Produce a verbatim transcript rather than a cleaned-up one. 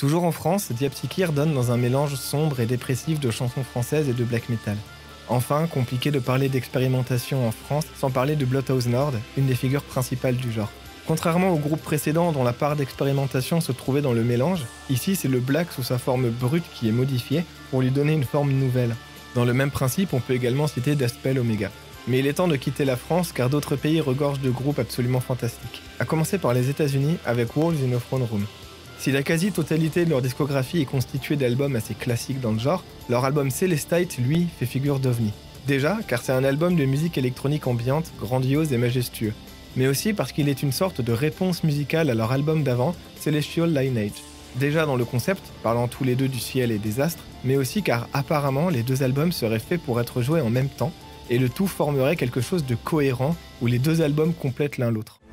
Toujours en France, Diapsychir donne dans un mélange sombre et dépressif de chansons françaises et de black metal. Enfin, compliqué de parler d'expérimentation en France sans parler de Bloodhouse Nord, une des figures principales du genre. Contrairement au groupe précédent dont la part d'expérimentation se trouvait dans le mélange, ici c'est le black sous sa forme brute qui est modifié pour lui donner une forme nouvelle. Dans le même principe, on peut également citer Deathspell Omega. Mais il est temps de quitter la France car d'autres pays regorgent de groupes absolument fantastiques. À commencer par les États-Unis avec Wolves in a Throne Room. Si la quasi-totalité de leur discographie est constituée d'albums assez classiques dans le genre, leur album Celestite, lui, fait figure d'ovni. Déjà, car c'est un album de musique électronique ambiante, grandiose et majestueux. Mais aussi parce qu'il est une sorte de réponse musicale à leur album d'avant, Celestial Lineage. Déjà dans le concept, parlant tous les deux du ciel et des astres, mais aussi car apparemment les deux albums seraient faits pour être joués en même temps, et le tout formerait quelque chose de cohérent où les deux albums complètent l'un l'autre.